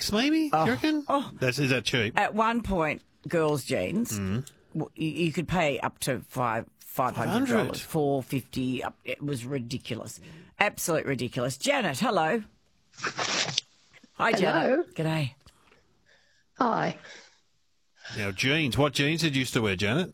$5 maybe, do you reckon? Is that cheap? At one point, girls' jeans, you could pay up to $500, $450. It was ridiculous. Absolute ridiculous. Janet, hello. Hi, Hello. Janet. G'day. Hi. Now, jeans. What jeans did you used to wear, Janet?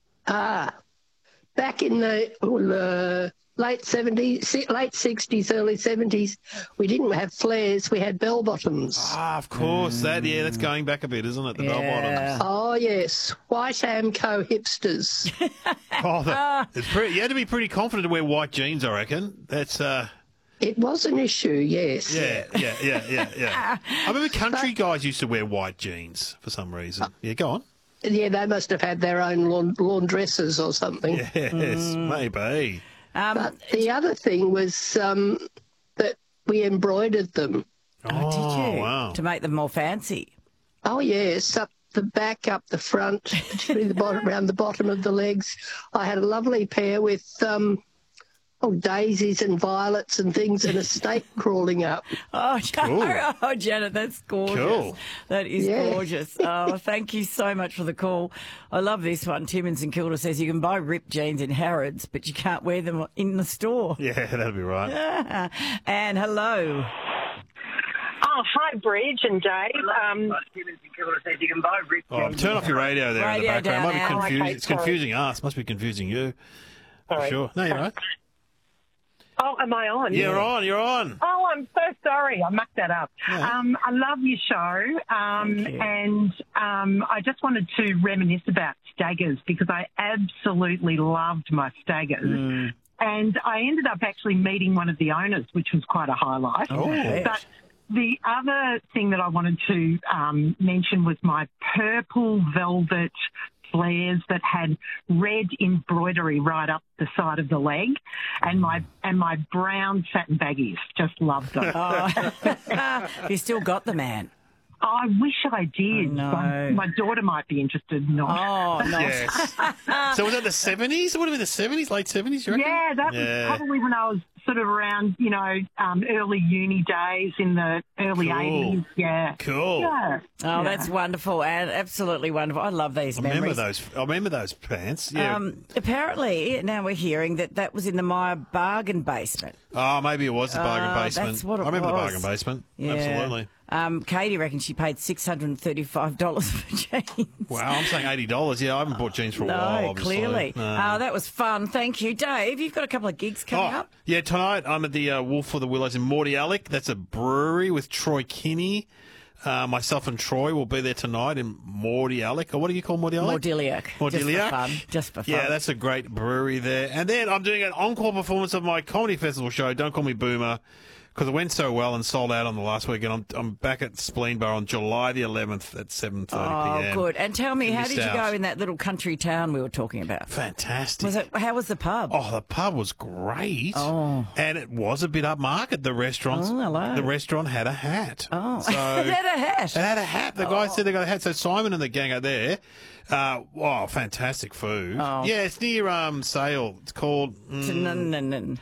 Back in the late 60s, early 70s, we didn't have flares, we had bell-bottoms. Of course. That's going back a bit, isn't it? The bell-bottoms. Oh, yes. White Amco hipsters. You had to be pretty confident to wear white jeans, I reckon. That's... It was an issue, yes. Yeah. I remember country guys used to wear white jeans for some reason. Yeah, go on. Yeah, they must have had their own laundresses or something. Yes, maybe. But the other thing was that we embroidered them. Oh, did you? Wow. To make them more fancy. Oh, yes, up the back, up the front, particularly the bottom, around the bottom of the legs. I had a lovely pair with daisies and violets and things and a snake crawling up. Oh, Cool. Oh, Janet, that's gorgeous. Cool. That is gorgeous. Oh, thank you so much for the call. I love this one. Tim in St Kilda says you can buy ripped jeans in Harrods, but you can't wear them in the store. Yeah, that'll be right. And hello. Oh, hi, Bridge and Dave. Turn off your radio there in the Radio background. down Might be now. confusing. Okay, It's confusing us. Must be confusing you. Sorry. Sure. No, you're right. Oh, am I on? You're on. Oh, I'm so sorry. I mucked that up. Yeah. I love your show, and I just wanted to reminisce about staggers because I absolutely loved my staggers. And I ended up actually meeting one of the owners, which was quite a highlight. But the other thing that I wanted to mention was my purple velvet flares that had red embroidery right up the side of the leg, and my brown satin baggies. Just loved them. You still got the man. I wish I did. Oh, no. My daughter might be interested. Not. Oh, no. Yes. So was that the 70s? It would have been the 70s, late 70s, you reckon? Yeah, that was probably when I was sort of around, early uni days in the early 80s. Yeah. Cool. Yeah. Oh, that's wonderful and absolutely wonderful. I love these memories. I remember those pants. Yeah. Apparently, now we're hearing that was in the Myer bargain basement. Maybe it was the bargain basement. That's what it I remember the was. bargain basement. Yeah. Absolutely. Katie reckons she paid $635 for jeans. Wow, I'm saying $80. Yeah, I haven't bought jeans for a while, obviously. Clearly. No. That was fun. Thank you. Dave, you've got a couple of gigs coming up. Yeah, tonight I'm at the Wolf for the Willows in Mordialloc. That's a brewery with Troy Kinney. Myself and Troy will be there tonight in Mordialloc. Or what do you call Mordialloc? Mordialloc. Just for fun. Yeah, that's a great brewery there. And then I'm doing an encore performance of my comedy festival show, Don't Call Me Boomer, because it went so well and sold out on the last weekend. I'm back at Spleen Bar on July the 11th at 7:30 p.m. Oh, good. And tell me, how did you Missed go out. in that little country town we were talking about? Fantastic. How was the pub? Oh, the pub was great. Oh. And it was a bit upmarket. The restaurant. Oh, hello. The restaurant had a hat. Oh, So it had a hat. It had a hat. The guy said they got a hat. So Simon and the gang are there. Fantastic food. Oh. Yeah, it's near Sale. It's called... Tanaba.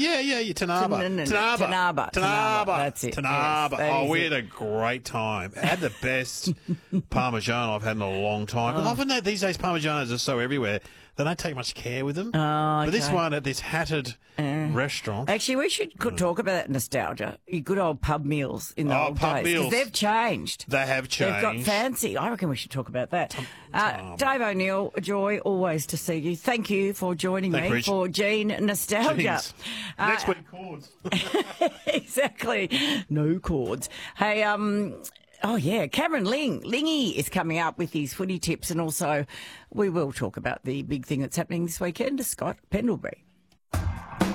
Tanaba. That's it. Tanaba. Yes, that is we it. had a great time. I had the best Parmesan I've had in a long time. But often these days Parmesanos are so everywhere, they don't take much care with them. But this one at this hatted restaurant... Actually, we should talk about that nostalgia. Your good old pub meals in the old pub days. 'Cause meals. they've changed. They have changed. They've got fancy. I reckon we should talk about that. Dave O'Neill, a joy always to see you. Thank you for joining Thank me Rich. for Gene Nostalgia. Jeez. Next week, chords. Exactly. No chords. Hey, Cameron Lingy is coming up with his footy tips, and also we will talk about the big thing that's happening this weekend, Scott Pendlebury.